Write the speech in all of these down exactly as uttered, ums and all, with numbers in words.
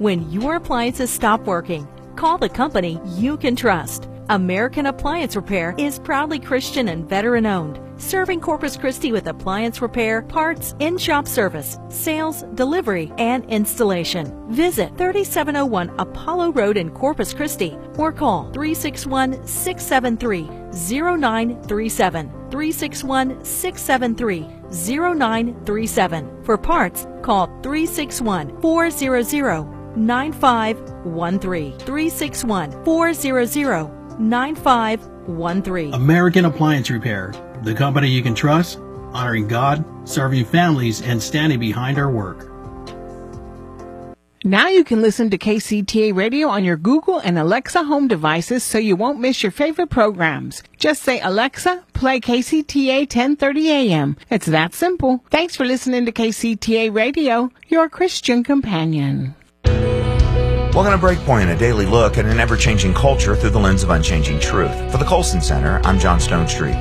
When your appliances stop working, call the company you can trust. American Appliance Repair is proudly Christian and veteran-owned, serving Corpus Christi with appliance repair, parts, in-shop service, sales, delivery, and installation. Visit thirty-seven oh one Apollo Road in Corpus Christi or call three six one, six seven three, zero nine three seven, three six one, six seven three, zero nine three seven. For parts, call three six one, four zero zero, nine five one three, three six one, four zero zero, nine five one three. American Appliance Repair, the company you can trust, honoring God, serving families, and standing behind our work. Now you can listen to K C T A Radio on your Google and Alexa home devices so you won't miss your favorite programs. Just say, Alexa, play K C T A ten thirty A M. It's that simple. Thanks for listening to K C T A Radio, your Christian companion. Welcome to Breakpoint, a daily look at an ever-changing culture through the lens of unchanging truth. For the Colson Center, I'm John Stonestreet.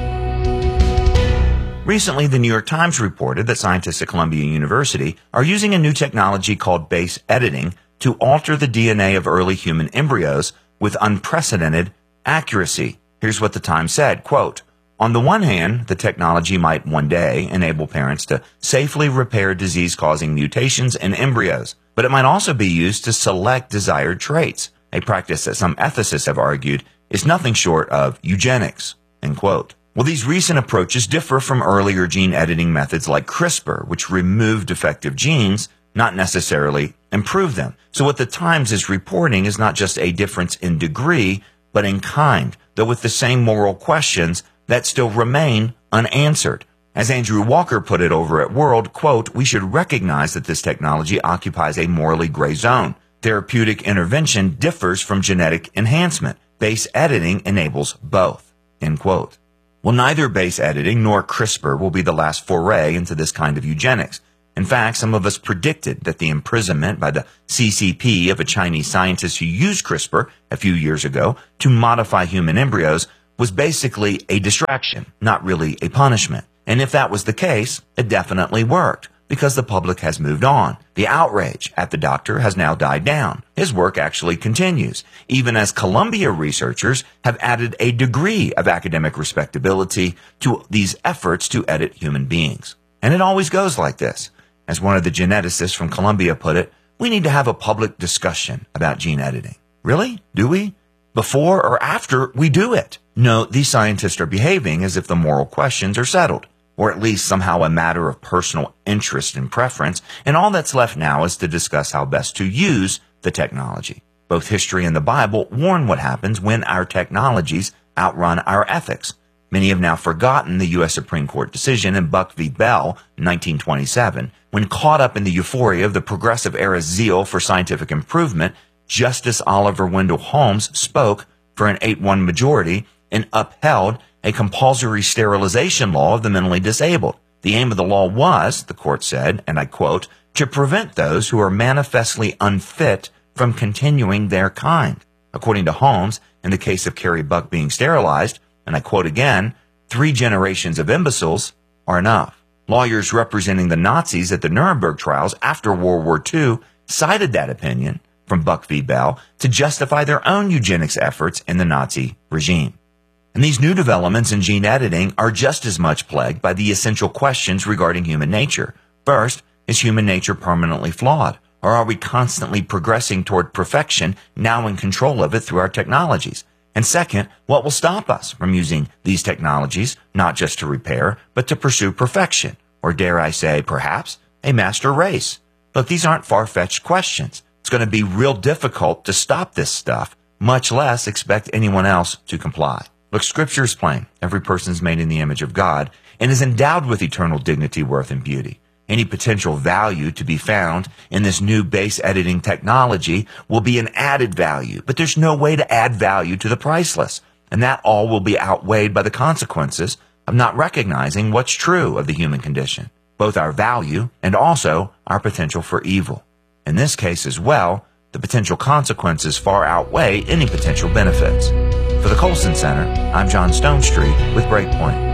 Recently, the New York Times reported that scientists at Columbia University are using a new technology called base editing to alter the D N A of early human embryos with unprecedented accuracy. Here's what the Times said, quote, "On the one hand, the technology might one day enable parents to safely repair disease-causing mutations in embryos, but it might also be used to select desired traits, a practice that some ethicists have argued is nothing short of eugenics," end quote. Well, these recent approaches differ from earlier gene editing methods like CRISPR, which removed defective genes, not necessarily improve them. So what the Times is reporting is not just a difference in degree, but in kind, though with the same moral questions that still remain unanswered. As Andrew Walker put it over at World, quote, "We should recognize that this technology occupies a morally gray zone. Therapeutic intervention differs from genetic enhancement. Base editing enables both," end quote. Well, neither base editing nor CRISPR will be the last foray into this kind of eugenics. In fact, some of us predicted that the imprisonment by the C C P of a Chinese scientist who used CRISPR a few years ago to modify human embryos was basically a distraction, not really a punishment. And if that was the case, it definitely worked, because the public has moved on. The outrage at the doctor has now died down. His work actually continues, even as Columbia researchers have added a degree of academic respectability to these efforts to edit human beings. And it always goes like this. As one of the geneticists from Columbia put it, we need to have a public discussion about gene editing. Really? Do we? Before or after we do it? No, these scientists are behaving as if the moral questions are settled, or at least somehow a matter of personal interest and preference, and all that's left now is to discuss how best to use the technology. Both history and the Bible warn what happens when our technologies outrun our ethics. Many have now forgotten the U S Supreme Court decision in Buck v. Bell, nineteen twenty-seven, when caught up in the euphoria of the progressive era's zeal for scientific improvement, Justice Oliver Wendell Holmes spoke for an eight one majority and upheld a compulsory sterilization law of the mentally disabled. The aim of the law was, the court said, and I quote, to prevent those who are manifestly unfit from continuing their kind. According to Holmes, in the case of Carrie Buck being sterilized, and I quote again, three generations of imbeciles are enough. Lawyers representing the Nazis at the Nuremberg trials after World War Two cited that opinion from Buck v. Bell to justify their own eugenics efforts in the Nazi regime. And these new developments in gene editing are just as much plagued by the essential questions regarding human nature. First, is human nature permanently flawed? Or are we constantly progressing toward perfection, now in control of it through our technologies? And second, what will stop us from using these technologies, not just to repair, but to pursue perfection? Or dare I say, perhaps, a master race? Look, these aren't far-fetched questions. It's going to be real difficult to stop this stuff, much less expect anyone else to comply. Look, Scripture is plain. Every person is made in the image of God and is endowed with eternal dignity, worth, and beauty. Any potential value to be found in this new base editing technology will be an added value, but there's no way to add value to the priceless, and that all will be outweighed by the consequences of not recognizing what's true of the human condition, both our value and also our potential for evil. In this case as well, the potential consequences far outweigh any potential benefits. For the Colson Center, I'm John Stonestreet with Breakpoint.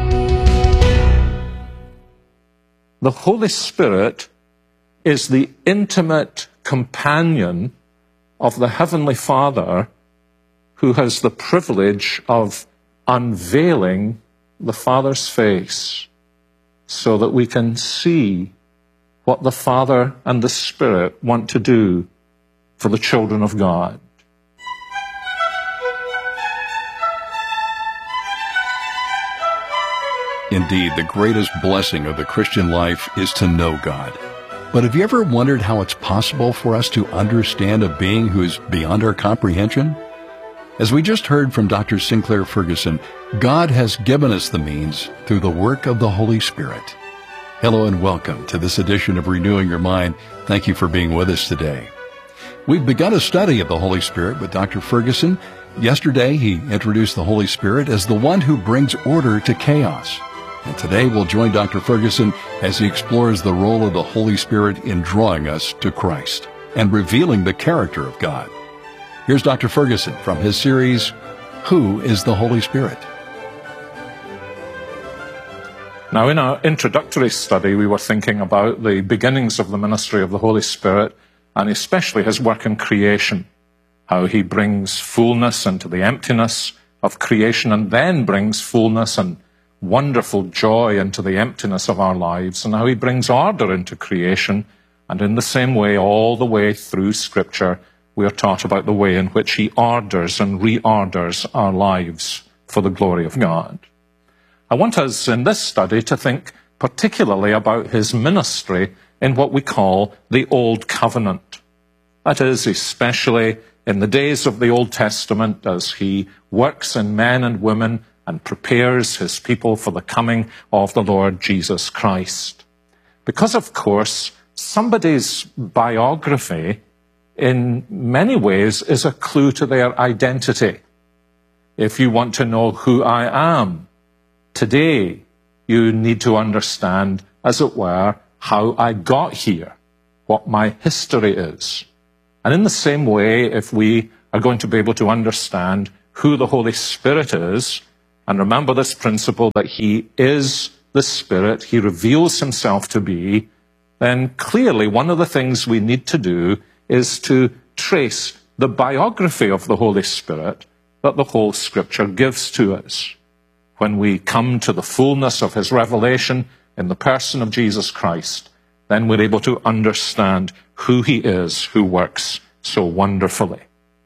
The Holy Spirit is the intimate companion of the Heavenly Father, who has the privilege of unveiling the Father's face so that we can see what the Father and the Spirit want to do for the children of God. Indeed, the greatest blessing of the Christian life is to know God. But have you ever wondered how it's possible for us to understand a being who is beyond our comprehension? As we just heard from Doctor Sinclair Ferguson, God has given us the means through the work of the Holy Spirit. Hello and welcome to this edition of Renewing Your Mind. Thank you for being with us today. We've begun a study of the Holy Spirit with Doctor Ferguson. Yesterday, he introduced the Holy Spirit as the one who brings order to chaos. And today we'll join Doctor Ferguson as he explores the role of the Holy Spirit in drawing us to Christ and revealing the character of God. Here's Doctor Ferguson from his series, Who is the Holy Spirit? Now, in our introductory study, we were thinking about the beginnings of the ministry of the Holy Spirit, and especially his work in creation, how he brings fullness into the emptiness of creation and then brings fullness and wonderful joy into the emptiness of our lives, and how he brings order into creation. And in the same way, all the way through Scripture, we are taught about the way in which he orders and reorders our lives for the glory of God. I want us in this study to think particularly about his ministry in what we call the Old Covenant. That is, especially in the days of the Old Testament, as he works in men and women and prepares his people for the coming of the Lord Jesus Christ. Because, of course, somebody's biography in many ways is a clue to their identity. If you want to know who I am today, you need to understand, as it were, how I got here, what my history is. And in the same way, if we are going to be able to understand who the Holy Spirit is, and remember this principle that he is the Spirit, he reveals himself to be, then clearly one of the things we need to do is to trace the biography of the Holy Spirit that the whole Scripture gives to us. When we come to the fullness of his revelation in the person of Jesus Christ, then we're able to understand who he is who works so wonderfully.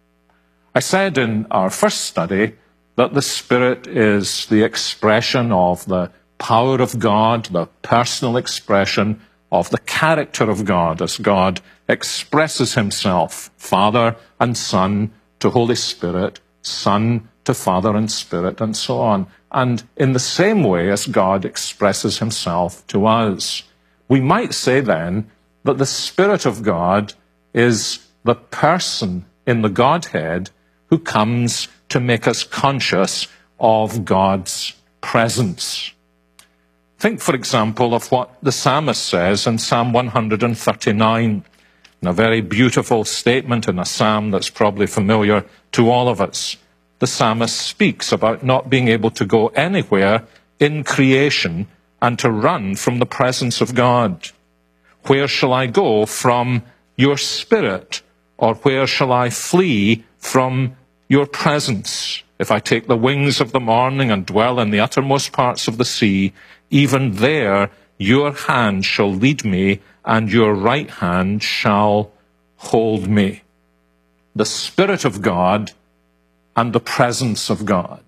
I said in our first study that the Spirit is the expression of the power of God, the personal expression of the character of God, as God expresses himself, Father and Son to Holy Spirit, Son to Father and Spirit, and so on. And in the same way as God expresses himself to us. We might say then that the Spirit of God is the person in the Godhead who comes to make us conscious of God's presence. Think, for example, of what the psalmist says in Psalm one thirty-nine, in a very beautiful statement in a psalm that's probably familiar to all of us. The psalmist speaks about not being able to go anywhere in creation and to run from the presence of God. Where shall I go from your Spirit, or where shall I flee from your presence? If I take the wings of the morning and dwell in the uttermost parts of the sea, even there your hand shall lead me, and your right hand shall hold me. The Spirit of God and the presence of God.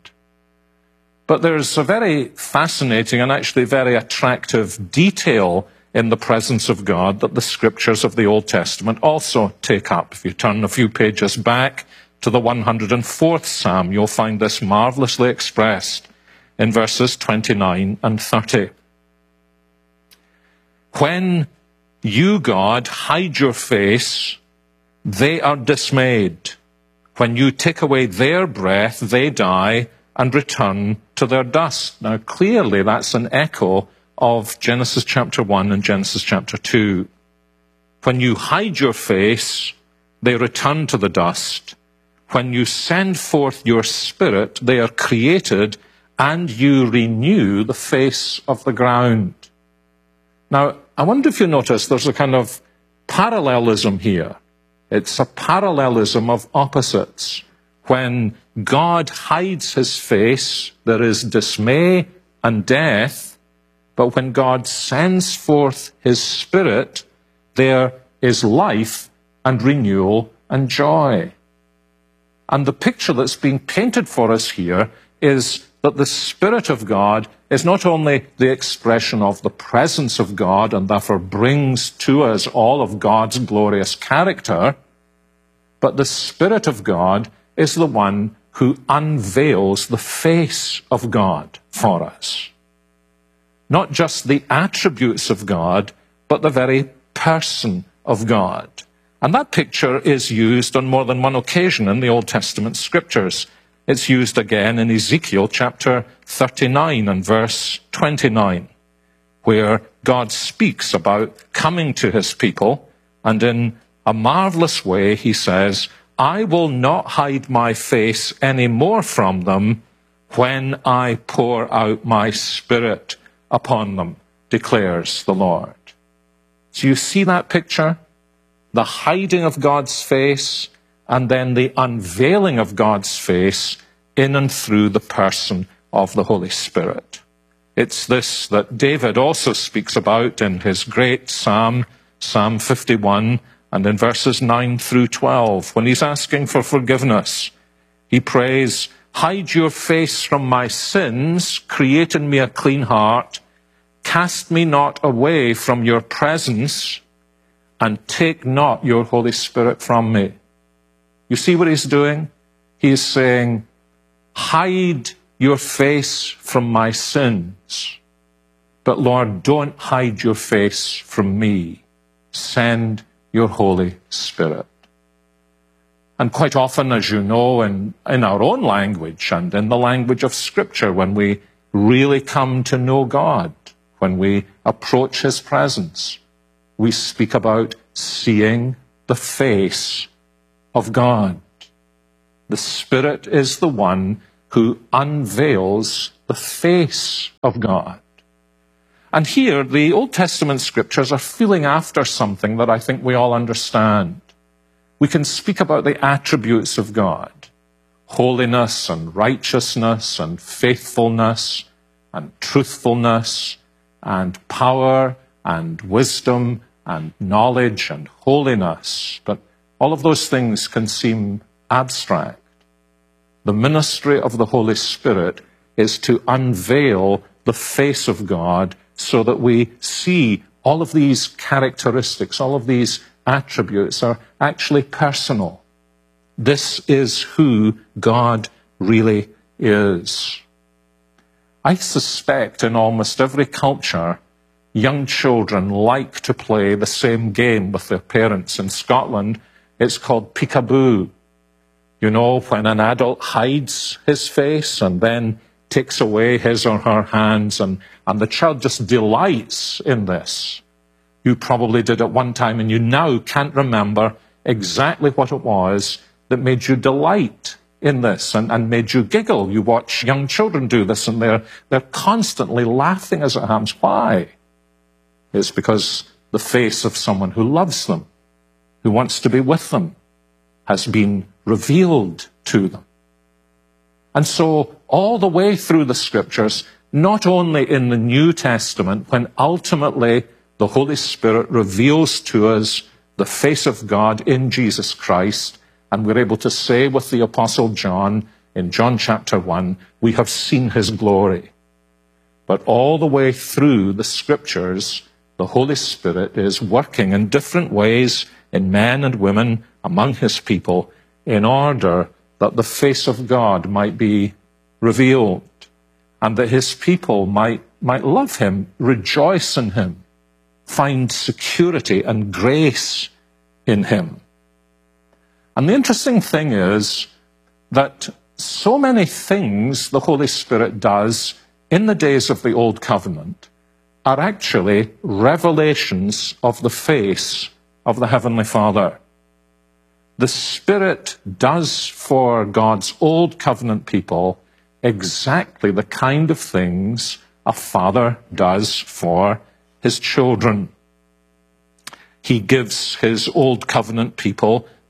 But there's a very fascinating and actually very attractive detail in the presence of God that the Scriptures of the Old Testament also take up. If you turn a few pages back to the one hundred fourth Psalm, you'll find this marvelously expressed in verses twenty-nine and thirty. When you, God, hide your face, they are dismayed. When you take away their breath, they die and return to their dust. Now, clearly, that's an echo of Genesis chapter one and Genesis chapter two. When you hide your face, they return to the dust. When you send forth your Spirit, they are created, and you renew the face of the ground. Now, I wonder if you notice there's a kind of parallelism here It's a parallelism of opposites. When God hides his face, there is dismay and death. But when God sends forth his Spirit, there is life and renewal and joy. And the picture that's being painted for us here is that the Spirit of God is not only the expression of the presence of God and therefore brings to us all of God's glorious character, but the Spirit of God is the one who unveils the face of God for us. Not just the attributes of God, but the very person of God. And that picture is used on more than one occasion in the Old Testament scriptures. It's used again in Ezekiel chapter thirty-nine and verse twenty-nine, where God speaks about coming to his people, and in a marvelous way he says, I will not hide my face any more from them when I pour out my Spirit upon them, declares the Lord. So you see that picture? The hiding of God's face, and then the unveiling of God's face in and through the person of the Holy Spirit. It's this that David also speaks about in his great psalm, Psalm fifty-one, and in verses nine through twelve, when he's asking for forgiveness. He prays, hide your face from my sins, create in me a clean heart, cast me not away from your presence, and take not your Holy Spirit from me. You see what he's doing? He's saying, hide your face from my sins, but Lord, don't hide your face from me. Send your Holy Spirit. And quite often, as you know, in, in our own language and in the language of Scripture, when we really come to know God, when we approach his presence, we speak about seeing the face of God. The Spirit is the one who unveils the face of God. And here, the Old Testament scriptures are feeling after something that I think we all understand. We can speak about the attributes of God, holiness and righteousness and faithfulness and truthfulness and power and wisdom and knowledge and holiness. But all of those things can seem abstract. The ministry of the Holy Spirit is to unveil the face of God so that we see all of these characteristics, all of these attributes are actually personal. This is who God really is. I suspect in almost every culture, young children like to play the same game with their parents. In Scotland, it's called peekaboo. You know, when an adult hides his face and then takes away his or her hands, and, and the child just delights in this. You probably did at one time, and you now can't remember exactly what it was that made you delight in this and, and made you giggle. You watch young children do this, and they're, they're constantly laughing as it happens. Why? It's because the face of someone who loves them, who wants to be with them, has been revealed to them. And so, all the way through the scriptures, not only in the New Testament, when ultimately the Holy Spirit reveals to us the face of God in Jesus Christ, and we're able to say with the Apostle John in John chapter one, we have seen his glory. But all the way through the scriptures, the Holy Spirit is working in different ways in men and women among his people in order that the face of God might be revealed and that his people might, might love him, rejoice in him, find security and grace in him. And the interesting thing is that so many things the Holy Spirit does in the days of the Old Covenant are actually revelations of the face of the Heavenly Father. The Spirit does for God's Old Covenant people exactly the kind of things a father does for his children. He gives his Old Covenant people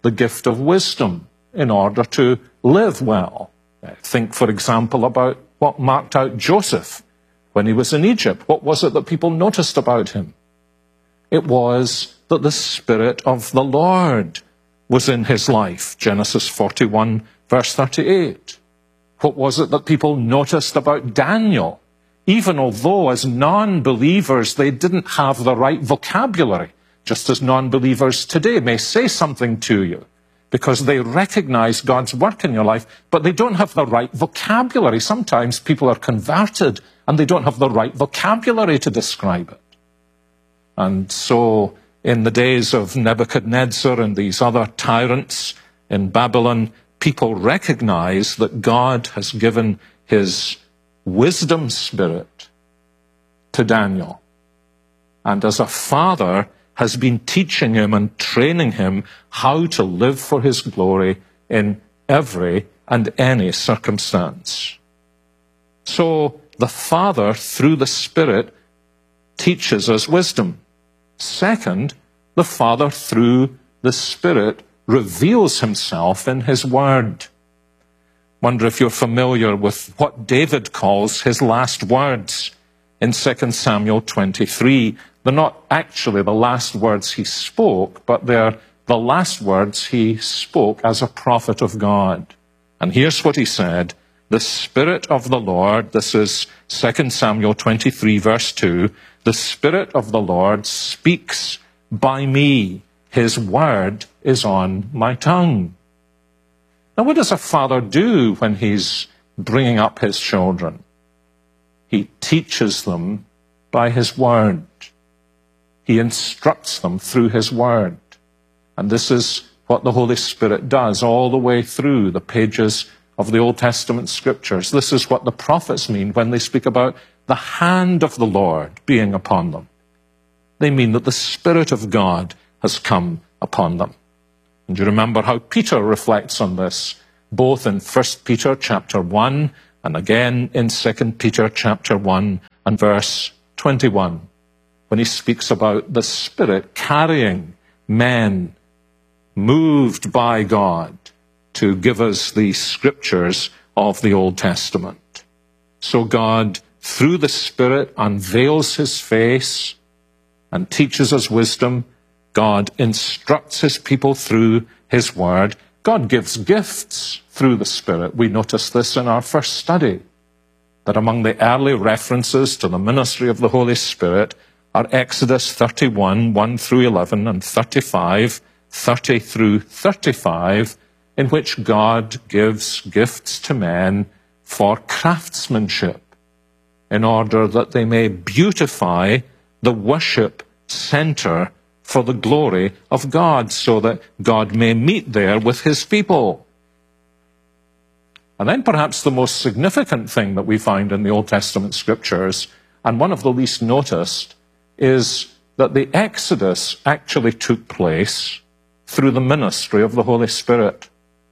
the gift of wisdom in order to live well. Think, for example, about what marked out Joseph when he was in Egypt. What was it that people noticed about him? It was that the Spirit of the Lord was in his life. Genesis forty-one, verse thirty-eight. What was it that people noticed about Daniel? Even although as non-believers they didn't have the right vocabulary, just as non-believers today may say something to you because they recognize God's work in your life, but they don't have the right vocabulary. Sometimes people are converted and they don't have the right vocabulary to describe it. And so in the days of Nebuchadnezzar and these other tyrants in Babylon, people recognize that God has given his wisdom spirit to Daniel. And as a father has been teaching him and training him how to live for his glory in every and any circumstance. So the Father, through the Spirit, teaches us wisdom. Second, the Father, through the Spirit, reveals himself in his Word. Wonder if you're familiar with what David calls his last words in Second Samuel twenty-three. They're not actually the last words he spoke, but they're the last words he spoke as a prophet of God. And here's what he said: the Spirit of the Lord, this is Second Samuel twenty-three, verse two, the Spirit of the Lord speaks by me. His word is on my tongue. Now, what does a father do when he's bringing up his children? He teaches them by his word. He instructs them through his word. And this is what the Holy Spirit does all the way through the pages of the Old Testament scriptures. This is what the prophets mean when they speak about the hand of the Lord being upon them. They mean that the Spirit of God has come upon them. And you remember how Peter reflects on this, both in First Peter chapter one and again in Second Peter chapter one and verse twenty-one, when he speaks about the Spirit carrying men moved by God to give us the scriptures of the Old Testament. So God, through the Spirit, unveils his face and teaches us wisdom. God instructs his people through his word. God gives gifts through the Spirit. We noticed this in our first study, that among the early references to the ministry of the Holy Spirit are Exodus thirty-one, one through eleven, and thirty-five, thirty through thirty-five, in which God gives gifts to men for craftsmanship, in order that they may beautify the worship center for the glory of God, so that God may meet there with his people. And then perhaps the most significant thing that we find in the Old Testament scriptures, and one of the least noticed, is that the Exodus actually took place through the ministry of the Holy Spirit.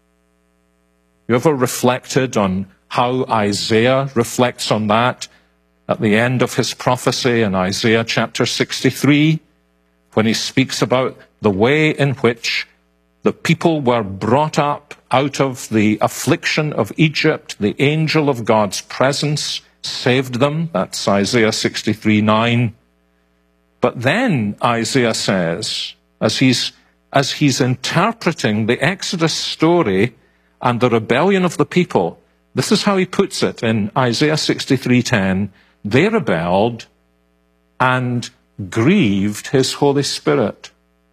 You ever reflected on how Isaiah reflects on that at the end of his prophecy in Isaiah chapter sixty-three, when he speaks about the way in which the people were brought up out of the affliction of Egypt? The angel of God's presence saved them. That's Isaiah sixty-three, nine. But then Isaiah says, as he's, as he's interpreting the Exodus story and the rebellion of the people, this is how he puts it in Isaiah sixty-three, ten. They rebelled and grieved his Holy Spirit.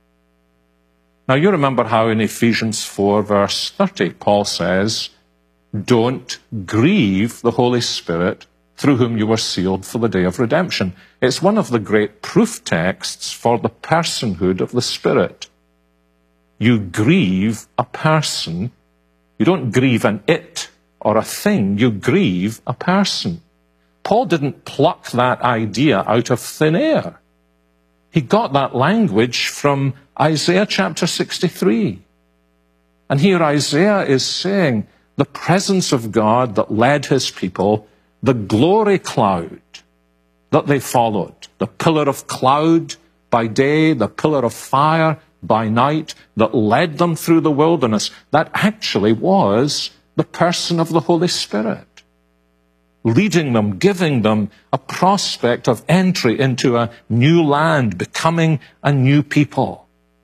Now you remember how in Ephesians four, verse thirty, Paul says, don't grieve the Holy Spirit, through whom you were sealed for the day of redemption. It's one of the great proof texts for the personhood of the Spirit. You grieve a person. You don't grieve an it or a thing. You grieve a person. Paul didn't pluck that idea out of thin air. He got that language from Isaiah chapter sixty-three. And here Isaiah is saying the presence of God that led his people, the glory cloud that they followed, the pillar of cloud by day, the pillar of fire by night, that led them through the wilderness, that actually was the person of the Holy Spirit, leading them, giving them a prospect of entry into a new land, becoming a new people.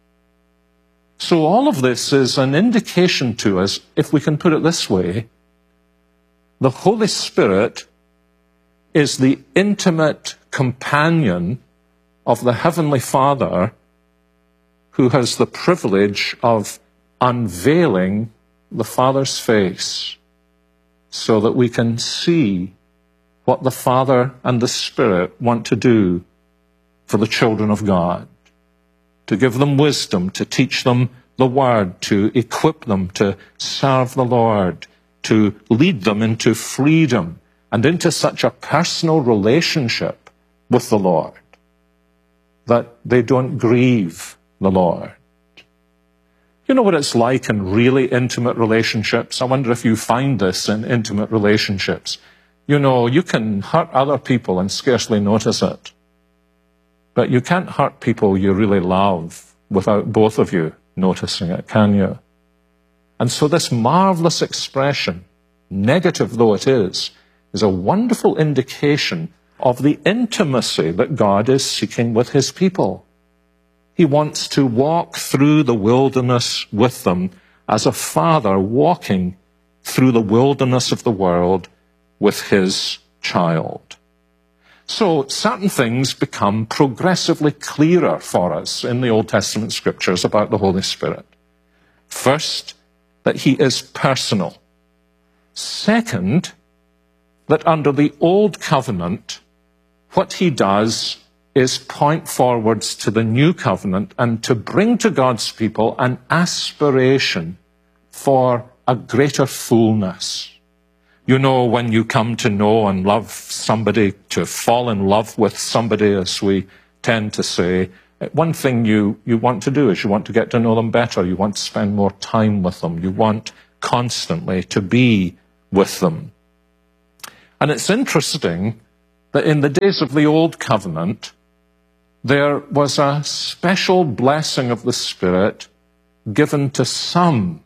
So all of this is an indication to us, if we can put it this way, the Holy Spirit is the intimate companion of the Heavenly Father, who has the privilege of unveiling the Father's face so that we can see what the Father and the Spirit want to do for the children of God, to give them wisdom, to teach them the Word, to equip them to serve the Lord, to lead them into freedom and into such a personal relationship with the Lord that they don't grieve the Lord. You know what it's like in really intimate relationships? I wonder if you find this in intimate relationships. You know, you can hurt other people and scarcely notice it. But you can't hurt people you really love without both of you noticing it, can you? And so this marvelous expression, negative though it is, is a wonderful indication of the intimacy that God is seeking with his people. He wants to walk through the wilderness with them as a father walking through the wilderness of the world with his child. So certain things become progressively clearer for us in the Old Testament scriptures about the Holy Spirit. First, that he is personal. Second, that under the Old Covenant, what he does is point forwards to the New Covenant and to bring to God's people an aspiration for a greater fullness. You know, when you come to know and love somebody, to fall in love with somebody, as we tend to say, one thing you, you want to do is you want to get to know them better. You want to spend more time with them. You want constantly to be with them. And it's interesting that in the days of the Old Covenant, there was a special blessing of the Spirit given to some,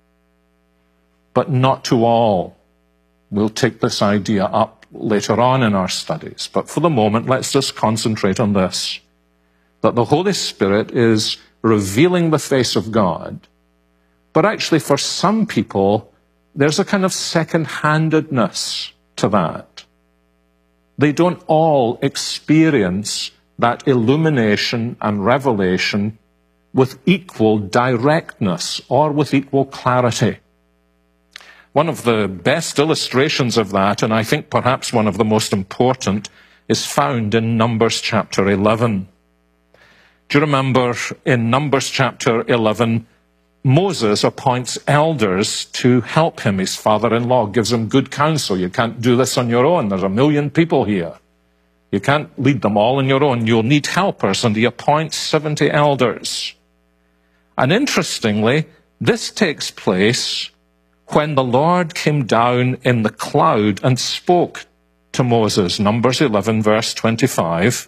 but not to all. We'll take this idea up later on in our studies, but for the moment, let's just concentrate on this, that the Holy Spirit is revealing the face of God, but actually for some people, there's a kind of second-handedness to that. They don't all experience that illumination and revelation with equal directness or with equal clarity. One of the best illustrations of that, and I think perhaps one of the most important, is found in Numbers chapter eleven. Do you remember in Numbers chapter eleven, Moses appoints elders to help him. His father-in-law gives him good counsel. You can't do this on your own. There's a million people here. You can't lead them all on your own. You'll need helpers. And he appoints seventy elders. And interestingly, this takes place when the Lord came down in the cloud and spoke to Moses, Numbers eleven, verse twenty-five,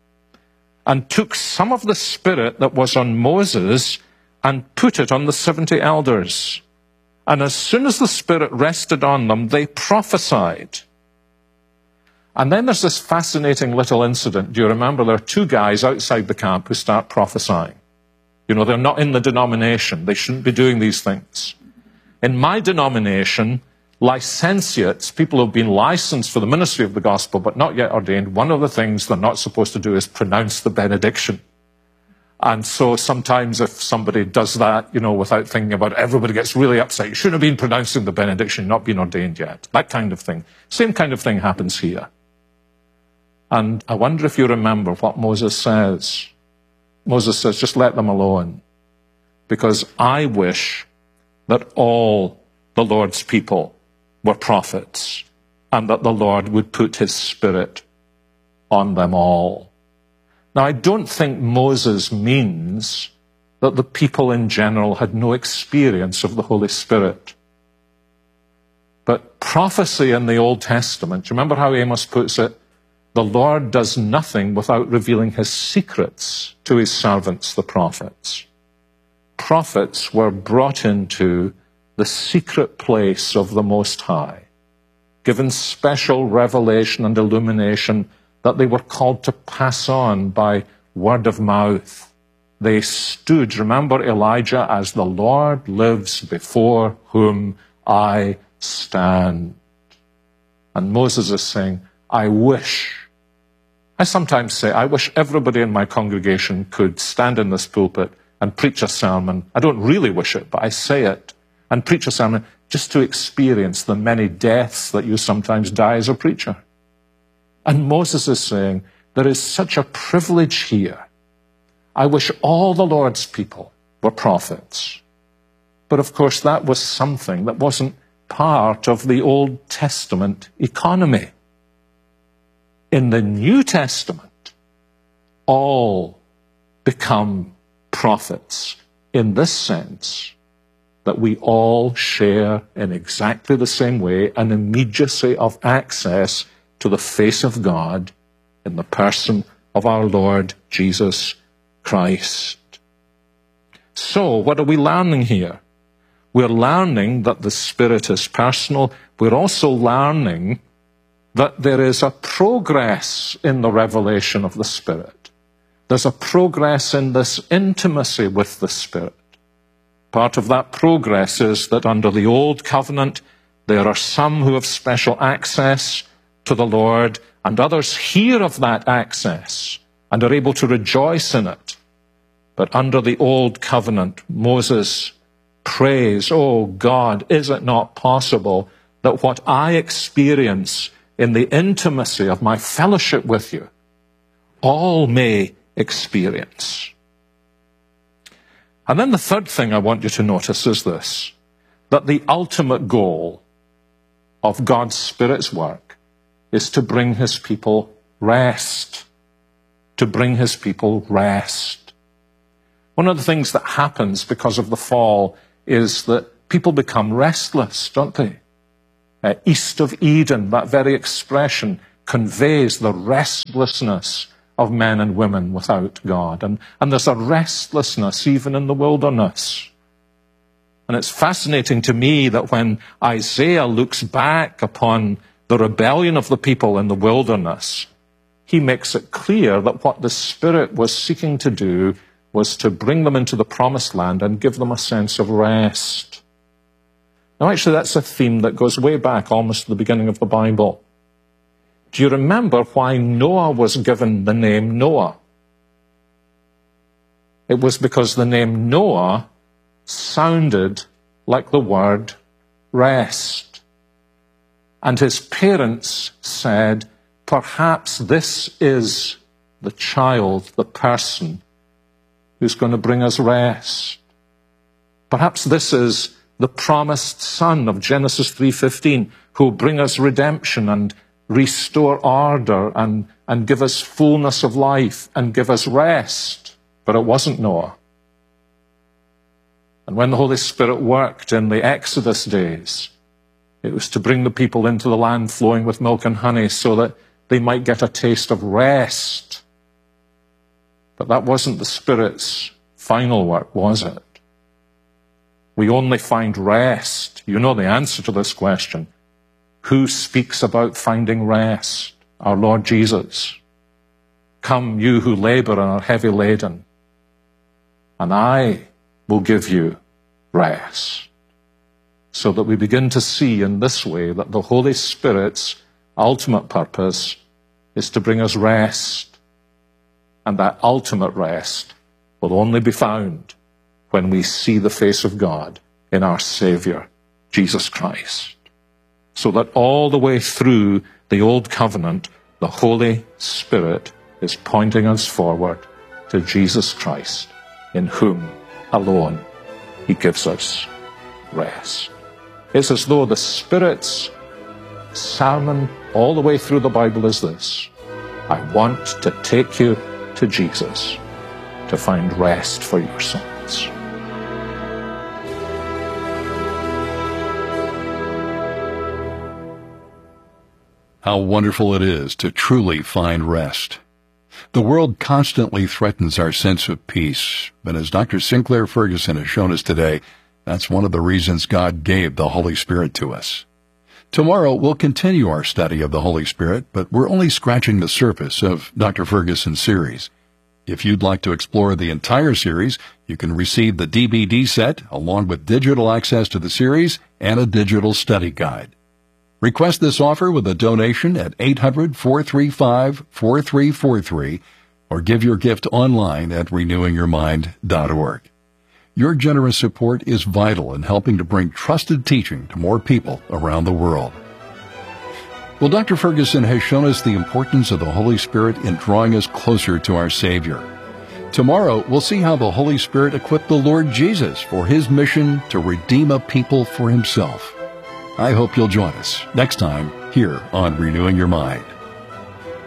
and took some of the Spirit that was on Moses and put it on the seventy elders. And as soon as the Spirit rested on them, they prophesied. And then there's this fascinating little incident. Do you remember? There are two guys outside the camp who start prophesying. You know, they're not in the denomination. They shouldn't be doing these things. In my denomination, licentiates, people who have been licensed for the ministry of the gospel but not yet ordained, one of the things they're not supposed to do is pronounce the benediction. And so sometimes if somebody does that, you know, without thinking about it, everybody gets really upset. You shouldn't have been pronouncing the benediction, not been ordained yet. That kind of thing. Same kind of thing happens here. And I wonder if you remember what Moses says. Moses says, just let them alone. Because I wish that all the Lord's people were prophets, and that the Lord would put his Spirit on them all. Now, I don't think Moses means that the people in general had no experience of the Holy Spirit. But prophecy in the Old Testament, do you remember how Amos puts it? The Lord does nothing without revealing his secrets to his servants, the prophets. prophets were brought into the secret place of the Most High, given special revelation and illumination that they were called to pass on by word of mouth. They stood, remember Elijah, as the Lord lives before whom I stand. And Moses is saying, I wish, I sometimes say, I wish everybody in my congregation could stand in this pulpit and preach a sermon. I don't really wish it, but I say it, and preach a sermon just to experience the many deaths that you sometimes die as a preacher. And Moses is saying, there is such a privilege here. I wish all the Lord's people were prophets. But of course, that was something that wasn't part of the Old Testament economy. In the New Testament, all become prophets in this sense, that we all share in exactly the same way an immediacy of access to the face of God in the person of our Lord Jesus Christ. So, what are we learning here? We're learning that the Spirit is personal. We're also learning that there is a progress in the revelation of the Spirit. There's a progress in this intimacy with the Spirit. Part of that progress is that under the Old Covenant, there are some who have special access to the Lord, and others hear of that access and are able to rejoice in it. But under the Old Covenant, Moses prays, oh God, is it not possible that what I experience in the intimacy of my fellowship with you, all may experience? And then the third thing I want you to notice is this, that the ultimate goal of God's Spirit's work is to bring his people rest. To bring his people rest. One of the things that happens because of the fall is that people become restless, don't they? Uh, east of Eden, that very expression conveys the restlessness of men and women without God. And, and there's a restlessness even in the wilderness. And it's fascinating to me that when Isaiah looks back upon the rebellion of the people in the wilderness, he makes it clear that what the Spirit was seeking to do was to bring them into the promised land and give them a sense of rest. Now, actually, that's a theme that goes way back almost to the beginning of the Bible. Do you remember why Noah was given the name Noah? It was because the name Noah sounded like the word rest. And his parents said, perhaps this is the child, the person, who's going to bring us rest. Perhaps this is the promised son of Genesis three fifteen, who will bring us redemption and restore order and, and give us fullness of life and give us rest. But it wasn't Noah. And when the Holy Spirit worked in the Exodus days, it was to bring the people into the land flowing with milk and honey so that they might get a taste of rest. But that wasn't the Spirit's final work, was it? We only find rest. You know the answer to this question. Who speaks about finding rest? Our Lord Jesus. Come, you who labor and are heavy laden, and I will give you rest. So that we begin to see in this way that the Holy Spirit's ultimate purpose is to bring us rest. And that ultimate rest will only be found when we see the face of God in our Savior, Jesus Christ. So that all the way through the Old Covenant, the Holy Spirit is pointing us forward to Jesus Christ, in whom alone he gives us rest. It's as though the Spirit's sermon all the way through the Bible is this: I want to take you to Jesus to find rest for your souls. How wonderful it is to truly find rest. The world constantly threatens our sense of peace, but as Doctor Sinclair Ferguson has shown us today, that's one of the reasons God gave the Holy Spirit to us. Tomorrow, we'll continue our study of the Holy Spirit, but we're only scratching the surface of Doctor Ferguson's series. If you'd like to explore the entire series, you can receive the D V D set along with digital access to the series and a digital study guide. Request this offer with a donation at eight hundred, four three five, four three four three or give your gift online at renewing your mind dot org. Your generous support is vital in helping to bring trusted teaching to more people around the world. Well, Doctor Ferguson has shown us the importance of the Holy Spirit in drawing us closer to our Savior. Tomorrow, we'll see how the Holy Spirit equipped the Lord Jesus for his mission to redeem a people for himself. I hope you'll join us next time here on Renewing Your Mind.